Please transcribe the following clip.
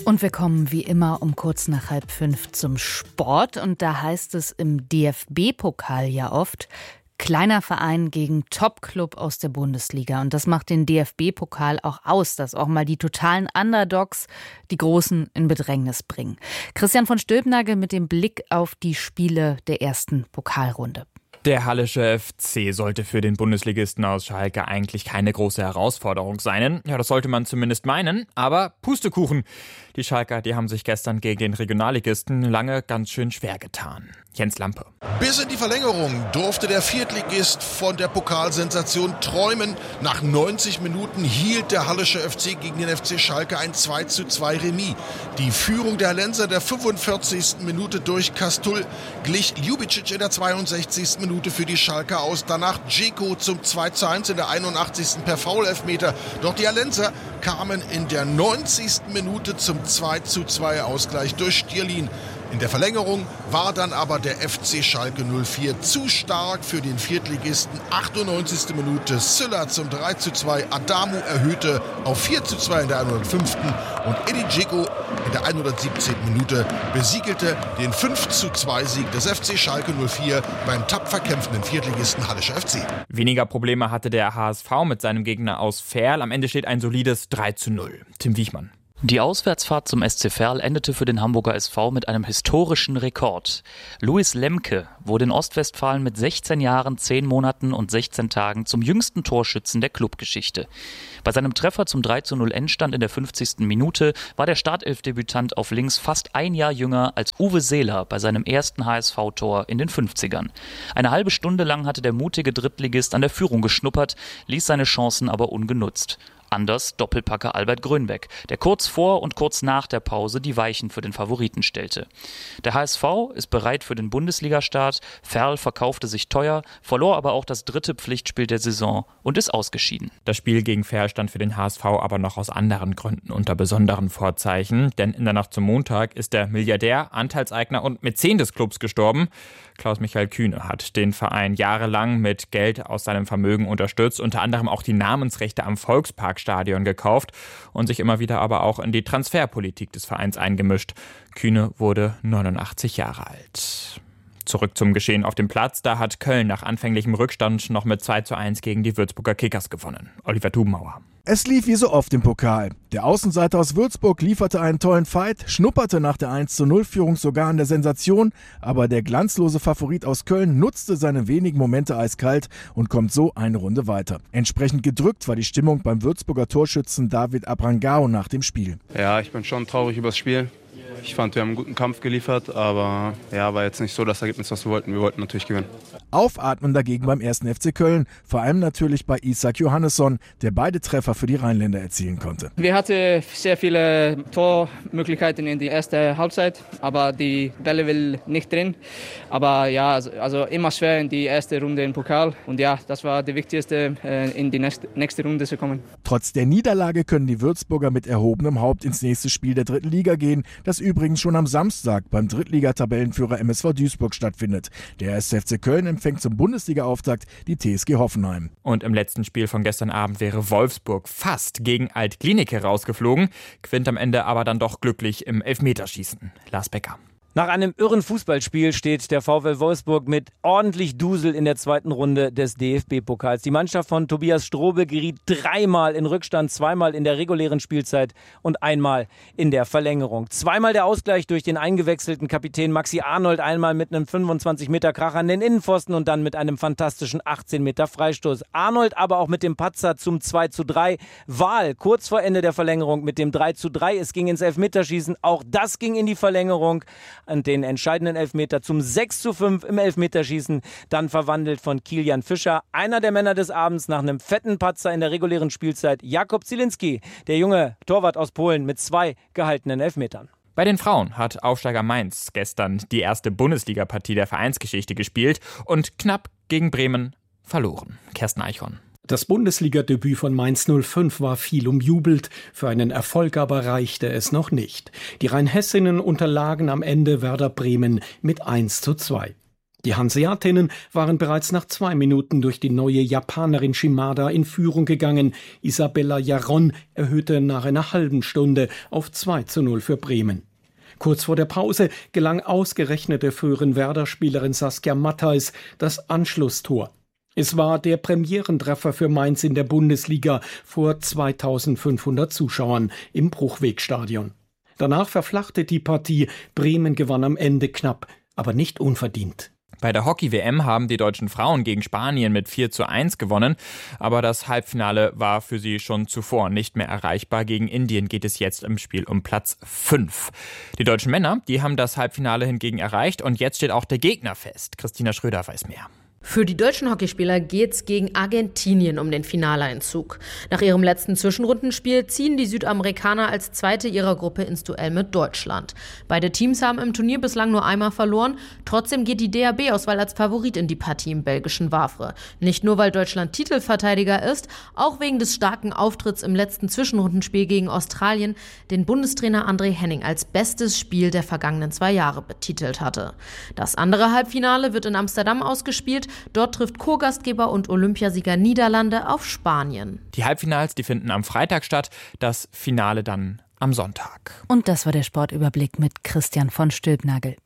Und wir kommen wie immer um kurz nach 4:30 zum Sport. Und da heißt es im DFB-Pokal ja oft, kleiner Verein gegen Top-Club aus der Bundesliga. Und das macht den DFB-Pokal auch aus, dass auch mal die totalen Underdogs die Großen in Bedrängnis bringen. Christian von Stülpnagel mit dem Blick auf die Spiele der ersten Pokalrunde. Der Hallische FC sollte für den Bundesligisten aus Schalke eigentlich keine große Herausforderung sein. Ja, das sollte man zumindest meinen, aber Pustekuchen. Die Schalker, die haben sich gestern gegen den Regionalligisten lange ganz schön schwer getan. Jens Lampe. Bis in die Verlängerung durfte der Viertligist von der Pokalsensation träumen. Nach 90 Minuten hielt der Hallische FC gegen den FC Schalke ein 2:2 Remis. Die Führung der Hallenser in der 45. Minute durch Kastul glich Ljubicic in der 62. Minute für die Schalker aus. Danach Dzeko zum 2:1 in der 81. per Foul-Elfmeter. Doch die Hallenser kamen in der 90. Minute zum 2:2 Ausgleich durch Stierlin. In der Verlängerung war dann aber der FC Schalke 04 zu stark für den Viertligisten. 98. Minute Sylla zum 3:2. Adamu erhöhte auf 4:2 in der 105. Und Edin Dzeko in der 117. Minute besiegelte den 5:2-Sieg des FC Schalke 04 beim tapfer kämpfenden Viertligisten Hallischer FC. Weniger Probleme hatte der HSV mit seinem Gegner aus Verl. Am Ende steht ein solides 3:0. Tim Wiechmann. Die Auswärtsfahrt zum SC Verl endete für den Hamburger SV mit einem historischen Rekord. Louis Lemke wurde in Ostwestfalen mit 16 Jahren, 10 Monaten und 16 Tagen zum jüngsten Torschützen der Clubgeschichte. Bei seinem Treffer zum 3:0 Endstand in der 50. Minute war der Startelfdebütant auf links fast ein Jahr jünger als Uwe Seeler bei seinem ersten HSV-Tor in den 50ern. Eine halbe Stunde lang hatte der mutige Drittligist an der Führung geschnuppert, ließ seine Chancen aber ungenutzt. Anders Doppelpacker Albert Grönbeck, der kurz vor und kurz nach der Pause die Weichen für den Favoriten stellte. Der HSV ist bereit für den Bundesligastart, Verl verkaufte sich teuer, verlor aber auch das dritte Pflichtspiel der Saison und ist ausgeschieden. Das Spiel gegen Verl stand für den HSV aber noch aus anderen Gründen unter besonderen Vorzeichen, denn in der Nacht zum Montag ist der Milliardär, Anteilseigner und Mäzen des Clubs gestorben. Klaus-Michael Kühne hat den Verein jahrelang mit Geld aus seinem Vermögen unterstützt, unter anderem auch die Namensrechte am Volksparkstadion gekauft und sich immer wieder aber auch in die Transferpolitik des Vereins eingemischt. Kühne wurde 89 Jahre alt. Zurück zum Geschehen auf dem Platz. Da hat Köln nach anfänglichem Rückstand noch mit 2:1 gegen die Würzburger Kickers gewonnen. Oliver Tubenmauer. Es lief wie so oft im Pokal. Der Außenseiter aus Würzburg lieferte einen tollen Fight, schnupperte nach der 1:0-Führung sogar an der Sensation, aber der glanzlose Favorit aus Köln nutzte seine wenigen Momente eiskalt und kommt so eine Runde weiter. Entsprechend gedrückt war die Stimmung beim Würzburger Torschützen David Abrangao nach dem Spiel. Ja, ich bin schon traurig über das Spiel. Ich fand, wir haben einen guten Kampf geliefert, aber ja, war jetzt nicht so das Ergebnis, was wir wollten. Wir wollten natürlich gewinnen. Aufatmen dagegen beim 1. FC Köln, vor allem natürlich bei Isak Johannesson, der beide Treffer für die Rheinländer erzielen konnte. Wir hatten sehr viele Tormöglichkeiten in der ersten Halbzeit, aber die Bälle will nicht drin. Aber ja, also immer schwer in die erste Runde im Pokal. Und ja, das war die wichtigste, in die nächste Runde zu kommen. Trotz der Niederlage können die Würzburger mit erhobenem Haupt ins nächste Spiel der dritten Liga gehen, das übrigens schon am Samstag beim Drittliga-Tabellenführer MSV Duisburg stattfindet. Der 1. FC Köln empfängt zum Bundesliga-Auftakt die TSG Hoffenheim. Und im letzten Spiel von gestern Abend wäre Wolfsburg fast gegen Alt-Glienicke rausgeflogen, gewinnt am Ende aber dann doch glücklich im Elfmeterschießen. Lars Becker. Nach einem irren Fußballspiel steht der VfL Wolfsburg mit ordentlich Dusel in der zweiten Runde des DFB-Pokals. Die Mannschaft von Tobias Strobel geriet 3-mal in Rückstand, 2-mal in der regulären Spielzeit und 1-mal in der Verlängerung. 2-mal der Ausgleich durch den eingewechselten Kapitän Maxi Arnold, einmal mit einem 25-Meter-Kracher an den Innenpfosten und dann mit einem fantastischen 18-Meter-Freistoß. Arnold aber auch mit dem Patzer zum 2:3. Wahl kurz vor Ende der Verlängerung mit dem 3:3. Es ging ins Elfmeterschießen, auch das ging in die Verlängerung. An den entscheidenden Elfmeter zum 6:5 im Elfmeterschießen, dann verwandelt von Kilian Fischer. Einer der Männer des Abends nach einem fetten Patzer in der regulären Spielzeit, Jakub Zielinski, der junge Torwart aus Polen mit 2 gehaltenen Elfmetern. Bei den Frauen hat Aufsteiger Mainz gestern die erste Bundesliga-Partie der Vereinsgeschichte gespielt und knapp gegen Bremen verloren. Kerstin Eichhorn. Das Bundesliga-Debüt von Mainz 05 war viel umjubelt, für einen Erfolg aber reichte es noch nicht. Die Rheinhessinnen unterlagen am Ende Werder Bremen mit 1:2. Die Hanseatinnen waren bereits nach 2 Minuten durch die neue Japanerin Shimada in Führung gegangen. Isabella Jaron erhöhte nach einer halben Stunde auf 2:0 für Bremen. Kurz vor der Pause gelang ausgerechnet der früheren Werder-Spielerin Saskia Matthijs das Anschlusstor. Es war der Premierentreffer für Mainz in der Bundesliga vor 2500 Zuschauern im Bruchwegstadion. Danach verflachte die Partie. Bremen gewann am Ende knapp, aber nicht unverdient. Bei der Hockey-WM haben die deutschen Frauen gegen Spanien mit 4:1 gewonnen, aber das Halbfinale war für sie schon zuvor nicht mehr erreichbar. Gegen Indien geht es jetzt im Spiel um Platz 5. Die deutschen Männer, die haben das Halbfinale hingegen erreicht und jetzt steht auch der Gegner fest. Christina Schröder weiß mehr. Für die deutschen Hockeyspieler geht's gegen Argentinien um den Finaleinzug. Nach ihrem letzten Zwischenrundenspiel ziehen die Südamerikaner als Zweite ihrer Gruppe ins Duell mit Deutschland. Beide Teams haben im Turnier bislang nur einmal verloren. Trotzdem geht die DHB-Auswahl als Favorit in die Partie im belgischen Wavre. Nicht nur, weil Deutschland Titelverteidiger ist, auch wegen des starken Auftritts im letzten Zwischenrundenspiel gegen Australien, den Bundestrainer André Henning als bestes Spiel der vergangenen 2 Jahre betitelt hatte. Das andere Halbfinale wird in Amsterdam ausgespielt. Dort trifft Co-Gastgeber und Olympiasieger Niederlande auf Spanien. Die Halbfinals, die finden am Freitag statt, das Finale dann am Sonntag. Und das war der Sportüberblick mit Christian von Stülpnagel.